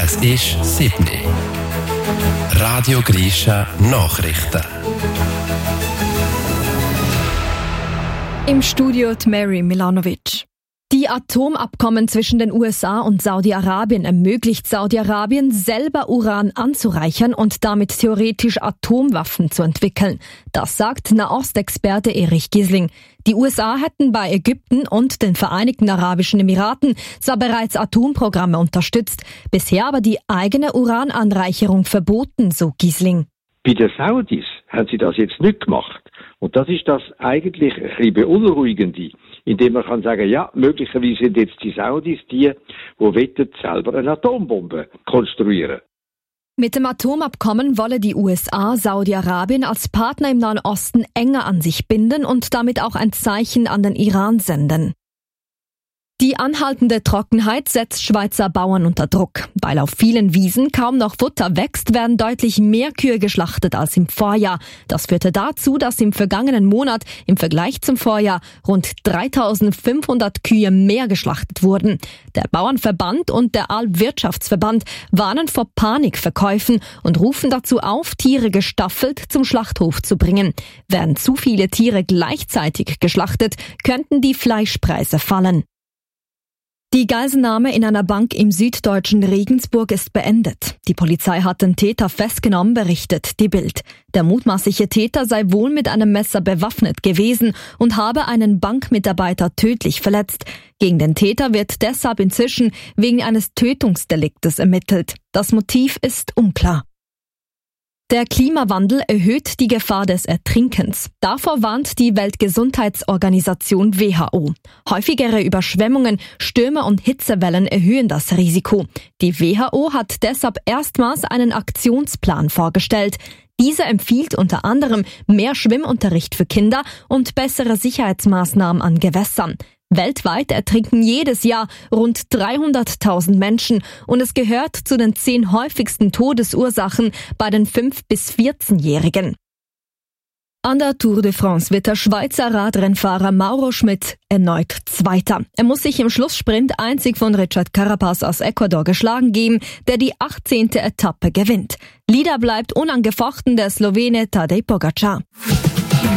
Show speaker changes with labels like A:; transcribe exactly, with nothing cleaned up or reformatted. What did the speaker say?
A: Es ist sieben Uhr. Radio Grisha Nachrichten.
B: Im Studio die Mary Milanovic. Die Atomabkommen zwischen den U S A und Saudi-Arabien ermöglicht Saudi-Arabien, selber Uran anzureichern und damit theoretisch Atomwaffen zu entwickeln. Das sagt Nahostexperte Erich Gisling. Die U S A hätten bei Ägypten und den Vereinigten Arabischen Emiraten zwar bereits Atomprogramme unterstützt, bisher aber die eigene Urananreicherung verboten, so Gisling.
C: Bei den Saudis haben sie das jetzt nicht gemacht. Und das ist das eigentlich ein bisschen Beunruhigende, indem man kann sagen, ja, möglicherweise sind jetzt die Saudis die, die wollen selber eine Atombombe konstruieren.
B: Mit dem Atomabkommen wolle die U S A Saudi-Arabien als Partner im Nahen Osten enger an sich binden und damit auch ein Zeichen an den Iran senden. Die anhaltende Trockenheit setzt Schweizer Bauern unter Druck. Weil auf vielen Wiesen kaum noch Futter wächst, werden deutlich mehr Kühe geschlachtet als im Vorjahr. Das führte dazu, dass im vergangenen Monat im Vergleich zum Vorjahr rund dreitausendfünfhundert Kühe mehr geschlachtet wurden. Der Bauernverband und der Alpwirtschaftsverband warnen vor Panikverkäufen und rufen dazu auf, Tiere gestaffelt zum Schlachthof zu bringen. Werden zu viele Tiere gleichzeitig geschlachtet, könnten die Fleischpreise fallen. Die Geiselnahme in einer Bank im süddeutschen Regensburg ist beendet. Die Polizei hat den Täter festgenommen, berichtet die Bild. Der mutmaßliche Täter sei wohl mit einem Messer bewaffnet gewesen und habe einen Bankmitarbeiter tödlich verletzt. Gegen den Täter wird deshalb inzwischen wegen eines Tötungsdeliktes ermittelt. Das Motiv ist unklar. Der Klimawandel erhöht die Gefahr des Ertrinkens. Davor warnt die Weltgesundheitsorganisation W H O. Häufigere Überschwemmungen, Stürme und Hitzewellen erhöhen das Risiko. Die W H O hat deshalb erstmals einen Aktionsplan vorgestellt. Dieser empfiehlt unter anderem mehr Schwimmunterricht für Kinder und bessere Sicherheitsmaßnahmen an Gewässern. Weltweit ertrinken jedes Jahr rund dreihunderttausend Menschen und es gehört zu den zehn häufigsten Todesursachen bei den fünf- bis vierzehnjährigen. An der Tour de France wird der Schweizer Radrennfahrer Mauro Schmid erneut Zweiter. Er muss sich im Schlusssprint einzig von Richard Carapaz aus Ecuador geschlagen geben, der die achtzehnte Etappe gewinnt. Leader bleibt unangefochten der Slowene Tadej Pogačar.